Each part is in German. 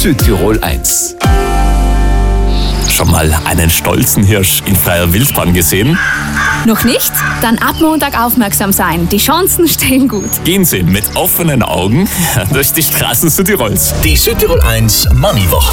Südtirol 1. Schon mal einen stolzen Hirsch in freier Wildbahn gesehen? Noch nicht? Dann ab Montag aufmerksam sein. Die Chancen stehen gut. Gehen Sie mit offenen Augen durch die Straßen Südtirols. Die Südtirol 1 Money-Woche.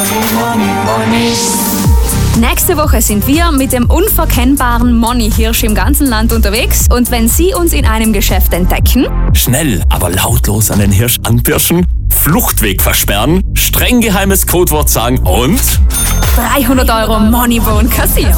Nächste Woche sind wir mit dem unverkennbaren Money-Hirsch im ganzen Land unterwegs. Und wenn Sie uns in einem Geschäft entdecken, schnell, aber lautlos an den Hirsch anpirschen, Fluchtweg versperren, streng geheimes Codewort sagen und 300 € Money-Bon kassieren.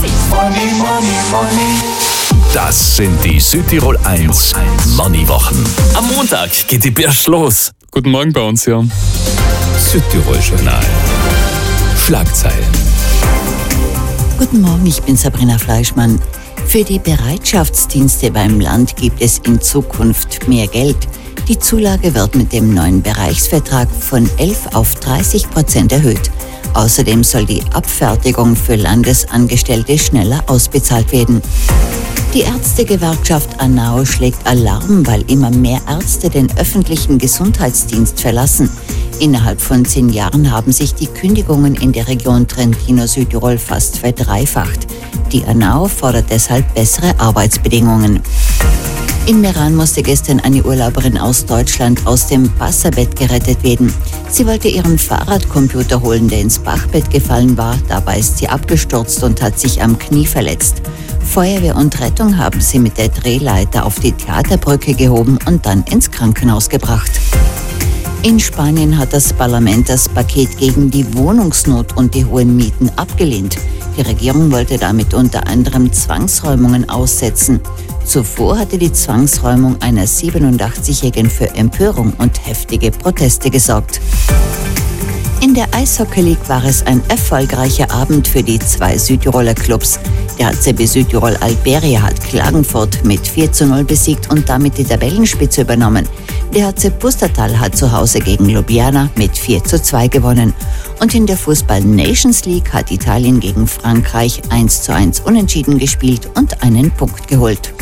Das sind die Südtirol 1 Money-Wochen. Am Montag geht die Birsch los. Guten Morgen bei uns hier. Südtirol Journal. Schlagzeilen. Guten Morgen, ich bin Sabrina Fleischmann. Für die Bereitschaftsdienste beim Land gibt es in Zukunft mehr Geld. Die Zulage wird mit dem neuen Bereichsvertrag von 11 auf 30% erhöht. Außerdem soll die Abfertigung für Landesangestellte schneller ausbezahlt werden. Die Ärztegewerkschaft ANAO schlägt Alarm, weil immer mehr Ärzte den öffentlichen Gesundheitsdienst verlassen. Innerhalb von 10 Jahren haben sich die Kündigungen in der Region Trentino-Südtirol fast verdreifacht. Die ANAO fordert deshalb bessere Arbeitsbedingungen. In Meran musste gestern eine Urlauberin aus Deutschland aus dem Wasserbett gerettet werden. Sie wollte ihren Fahrradcomputer holen, der ins Bachbett gefallen war. Dabei ist sie abgestürzt und hat sich am Knie verletzt. Feuerwehr und Rettung haben sie mit der Drehleiter auf die Theaterbrücke gehoben und dann ins Krankenhaus gebracht. In Spanien hat das Parlament das Paket gegen die Wohnungsnot und die hohen Mieten abgelehnt. Die Regierung wollte damit unter anderem Zwangsräumungen aussetzen. Zuvor hatte die Zwangsräumung einer 87-Jährigen für Empörung und heftige Proteste gesorgt. In der Eishockey League war es ein erfolgreicher Abend für die 2 Südtiroler Clubs. Der HCB Südtirol Alberia hat Klagenfurt mit 4:0 besiegt und damit die Tabellenspitze übernommen. Der HC Pustertal hat zu Hause gegen Ljubljana mit 4:2 gewonnen. Und in der Fußball-Nations League hat Italien gegen Frankreich 1:1 unentschieden gespielt und einen Punkt geholt.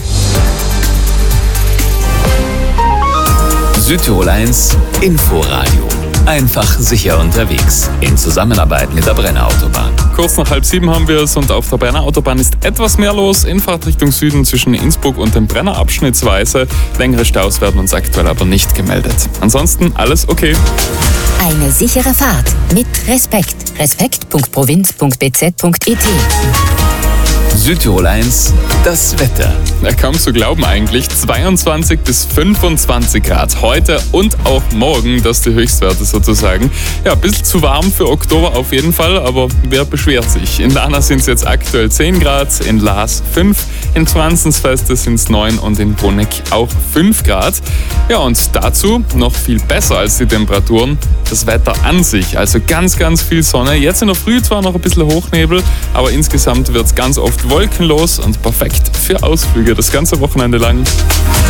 Südtirol 1 Inforadio. Einfach sicher unterwegs. In Zusammenarbeit mit der Brenner Autobahn. Kurz nach 6:30 haben wir es und auf der Brenner Autobahn ist etwas mehr los. In Fahrtrichtung Süden zwischen Innsbruck und dem Brenner abschnittsweise. Längere Staus werden uns aktuell aber nicht gemeldet. Ansonsten alles okay. Eine sichere Fahrt mit Respekt. Respekt.provinz.bz.it. Südtirol 1, das Wetter. Ja, kaum zu glauben eigentlich. 22 bis 25 Grad heute und auch morgen, das die Höchstwerte sozusagen. Ja, ein bisschen zu warm für Oktober auf jeden Fall, aber wer beschwert sich? In Lana sind es jetzt aktuell 10 Grad, in Laas 5, in Zwanzensfeste sind es 9 und in Bruneck auch 5 Grad. Ja, und dazu noch viel besser als die Temperaturen, das Wetter an sich. Also ganz, ganz viel Sonne. Jetzt in der Früh zwar noch ein bisschen Hochnebel, aber insgesamt wird es ganz oft wolkenlos und perfekt für Ausflüge das ganze Wochenende lang.